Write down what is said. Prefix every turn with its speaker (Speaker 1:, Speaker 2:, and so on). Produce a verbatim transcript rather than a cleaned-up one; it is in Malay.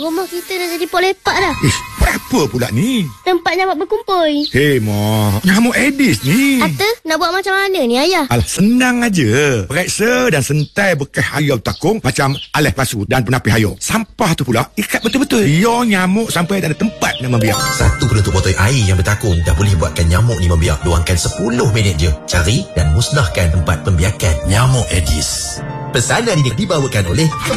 Speaker 1: rumah kita dah jadi pot lepak dah.
Speaker 2: Eh, apa pula ni?
Speaker 1: Tempat nyamuk berkumpul.
Speaker 2: Hei, Mak. Nyamuk Aedes ni.
Speaker 1: Kata, nak buat macam mana ni, Ayah?
Speaker 2: Alah, senang aja. Periksa dan sentai bekas hayau takung macam alas pasu dan penapis hayau. Sampah tu pula ikat betul-betul. Biar nyamuk sampai tak ada tempat nak membiak.
Speaker 3: Satu penutup botol air yang bertakung dah boleh buatkan nyamuk ni membiak. Luangkan sepuluh minit je. Cari dan musnahkan tempat pembiakan nyamuk Aedes. Pesanan ini dibawakan oleh